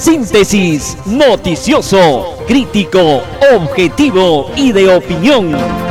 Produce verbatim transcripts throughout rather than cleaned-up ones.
Síntesis noticioso, crítico, objetivo y de opinión.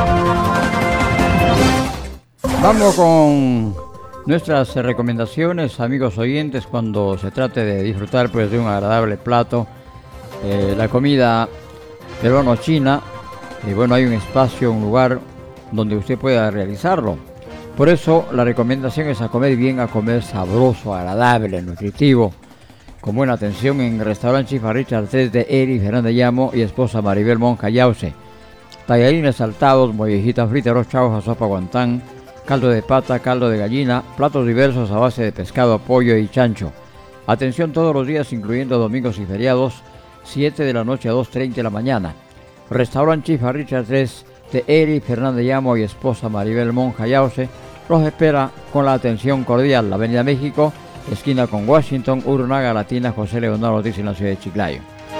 Vamos con nuestras recomendaciones, amigos oyentes, cuando se trate de disfrutar pues de un agradable plato, eh, la comida peruano-china. Y bueno, hay un espacio, un lugar donde usted pueda realizarlo. Por eso la recomendación es a comer bien, a comer sabroso, agradable, nutritivo, con buena atención en el restaurante Chifa Richard tres de Eri Fernández Llamo y esposa Maribel Monja Yause. Tallarines saltados, mollejitas fritas, arroz chaufa, sopa guantán, caldo de pata, caldo de gallina, platos diversos a base de pescado, pollo y chancho. Atención todos los días, incluyendo domingos y feriados, siete de la noche a dos treinta de la mañana. Restaurante Chifa Richard tres de Eri Fernández Llamo y esposa Maribel Monja Yause los espera con la atención cordial. La Avenida México, esquina con Washington, Urunaga Latina, José Leonardo Ortiz en la ciudad de Chiclayo.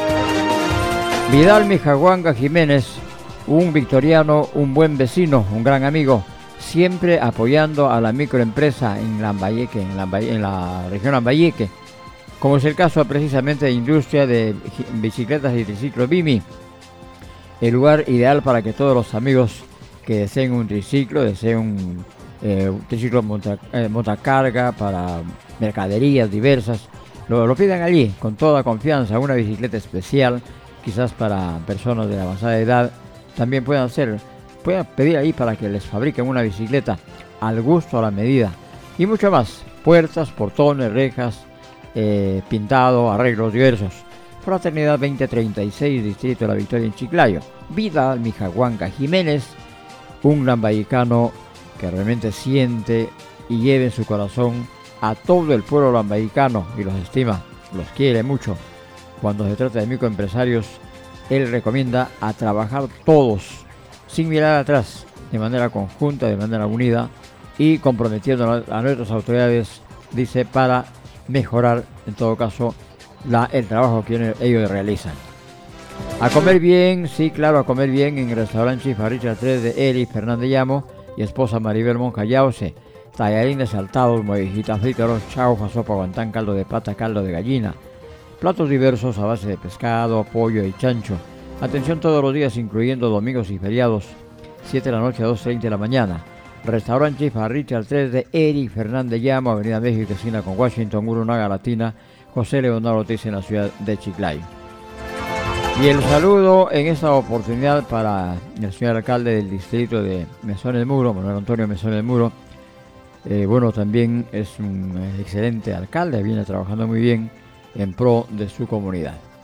Vidal Mijahuanga Jiménez, un victoriano, un buen vecino, un gran amigo, siempre apoyando a la microempresa en Lambayeque, en, Lambaye, en la región Lambayeque, como es el caso precisamente de industria de bicicletas y triciclos Bimi, el lugar ideal para que todos los amigos que deseen un triciclo, deseen un, eh, un triciclo monta, eh, montacarga para mercaderías diversas, lo, lo pidan allí con toda confianza. Una bicicleta especial, quizás para personas de avanzada edad, también pueden hacer, pueden pedir ahí para que les fabriquen una bicicleta al gusto, a la medida, y mucho más, puertas, portones, rejas, eh, pintado, arreglos diversos. Fraternidad veinte treinta y seis, Distrito de la Victoria en Chiclayo. Vidal Mijahuanga Jiménez, un lambayicano que realmente siente y lleva en su corazón a todo el pueblo lambayicano y los estima, los quiere mucho. Cuando se trata de microempresarios, él recomienda a trabajar todos, sin mirar atrás, de manera conjunta, de manera unida y comprometiendo a nuestras autoridades, dice, para mejorar, en todo caso, la, el trabajo que ellos realizan. A comer bien, sí, claro, a comer bien en el restaurante Chifa Richard tres de Eri Fernández Llamo y esposa Maribel Monja Yause. Tallarines saltados, mollejitas fritas, arroz chaufa, sopa guantán, caldo de pata, caldo de gallina. Platos diversos a base de pescado, pollo y chancho. Atención todos los días, incluyendo domingos y feriados, siete de la noche a dos treinta de la mañana. Restaurante Chifa Richard tres de Eri Fernández Llamo, Avenida México, esquina con Washington, Urunaga Latina, José Leonardo Ortiz en la ciudad de Chiclayo. Y el saludo en esta oportunidad para el señor alcalde del distrito de Mesón del Muro, Manuel Antonio Mesón del Muro. Eh, bueno, también es un excelente alcalde, viene trabajando muy bien en pro de su comunidad.